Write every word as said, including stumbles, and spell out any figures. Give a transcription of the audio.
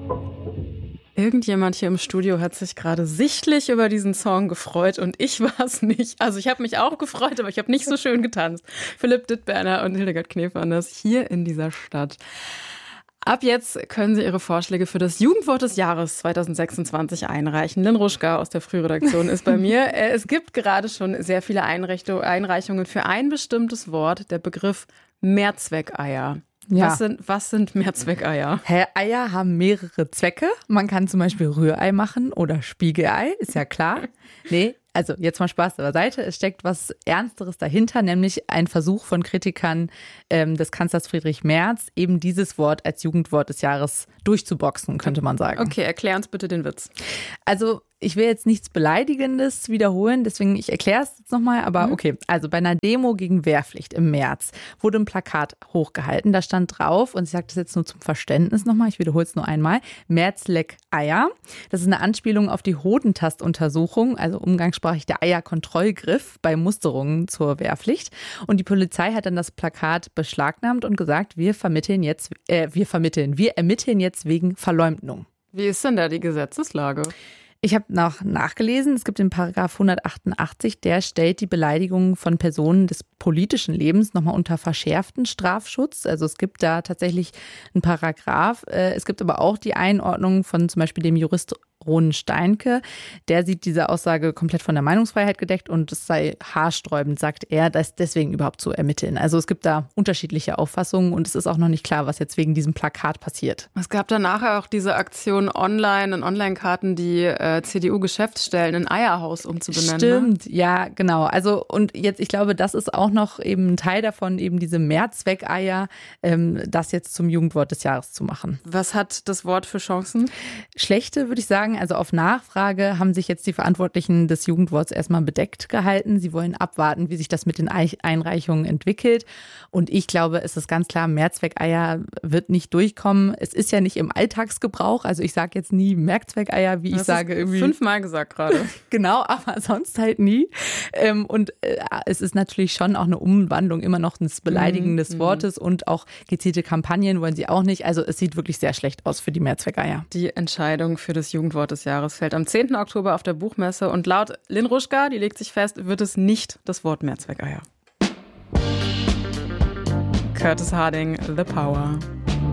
Irgendjemand hier im Studio hat sich gerade sichtlich über diesen Song gefreut und ich war es nicht. Also ich habe mich auch gefreut, aber ich habe nicht so schön getanzt. Philipp Dittberner und Hildegard Knef-Anders hier in dieser Stadt. Ab jetzt können Sie Ihre Vorschläge für das Jugendwort des Jahres zwanzig sechsundzwanzig einreichen. Lynn Ruschka aus der Frühredaktion ist bei mir. Es gibt gerade schon sehr viele Einreichungen für ein bestimmtes Wort, der Begriff Mehrzweckeier. Ja. Was sind, was sind Mehrzweckeier? Hä, Eier haben mehrere Zwecke. Man kann zum Beispiel Rührei machen oder Spiegelei, ist ja klar. Nee, also jetzt mal Spaß beiseite. Es steckt was Ernsteres dahinter, nämlich ein Versuch von Kritikern ähm, des Kanzlers Friedrich Merz, eben dieses Wort als Jugendwort des Jahres durchzuboxen, könnte man sagen. Okay, erklär uns bitte den Witz. Also ich will jetzt nichts Beleidigendes wiederholen, deswegen ich erkläre es jetzt nochmal, aber okay. Also bei einer Demo gegen Wehrpflicht im März wurde ein Plakat hochgehalten, da stand drauf, und ich sage das jetzt nur zum Verständnis nochmal, ich wiederhole es nur einmal, Merz leck Eier. Das ist eine Anspielung auf die Hodentastuntersuchung, also umgangssprachlich der Eierkontrollgriff bei Musterungen zur Wehrpflicht. Und die Polizei hat dann das Plakat beschlagnahmt und gesagt, wir vermitteln jetzt, äh, wir vermitteln, wir ermitteln jetzt wegen Verleumdung. Wie ist denn da die Gesetzeslage? Ich habe noch nachgelesen, es gibt den Paragraph hundertachtundachtzig, der stellt die Beleidigung von Personen des politischen Lebens nochmal unter verschärften Strafschutz. Also es gibt da tatsächlich einen Paragraph. Es gibt aber auch die Einordnung von zum Beispiel dem Jurist Ron Steinke. Der sieht diese Aussage komplett von der Meinungsfreiheit gedeckt und es sei haarsträubend, sagt er, das deswegen überhaupt zu ermitteln. Also es gibt da unterschiedliche Auffassungen und es ist auch noch nicht klar, was jetzt wegen diesem Plakat passiert. Es gab dann nachher auch diese Aktion online und Online-Karten, die äh, C D U-Geschäftsstellen in Eierhaus umzubenennen. Stimmt, ne? Ja, genau. Also und jetzt, ich glaube, das ist auch noch eben ein Teil davon, eben diese Mehrzweckeier, ähm, das jetzt zum Jugendwort des Jahres zu machen. Was hat das Wort für Chancen? Schlechte, würde ich sagen. Also auf Nachfrage haben sich jetzt die Verantwortlichen des Jugendworts erstmal bedeckt gehalten. Sie wollen abwarten, wie sich das mit den Einreichungen entwickelt. Und ich glaube, es ist ganz klar, Mehrzweckeier wird nicht durchkommen. Es ist ja nicht im Alltagsgebrauch. Also ich sage jetzt nie Mehrzweckeier, wie das ich sage. irgendwie Fünfmal gesagt gerade. Genau, aber sonst halt nie. Und es ist natürlich schon auch eine Umwandlung immer noch des beleidigenden mhm. Wortes und auch gezielte Kampagnen wollen sie auch nicht. Also es sieht wirklich sehr schlecht aus für die Mehrzweckeier. Die Entscheidung für das Jugendwort des Jahres fällt am zehnten Oktober auf der Buchmesse und laut Lynn Ruschka, die legt sich fest, wird es nicht das Wort Mehrzweckeier. Curtis Harding, The Power.